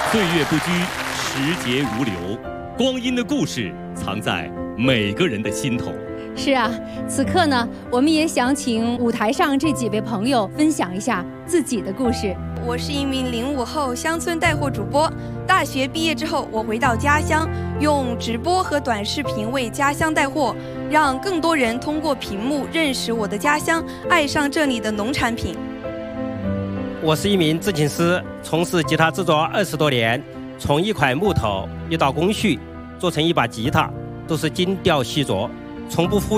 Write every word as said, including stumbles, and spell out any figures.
岁月不居，时节如流，光阴的故事藏在每个人的心头。 是啊，此刻呢，我们也想请舞台上这几位朋友分享一下自己的故事。 我是一名零五后乡村带货主播，大学毕业之后，我回到家乡，用直播和短视频为家乡带货，让更多人通过屏幕认识我的家乡，爱上这里的农产品。 我是一名制琴师，从事吉他制作二十多年，从一块木头、一道工序做成一把吉他，都是精雕细琢，从不敷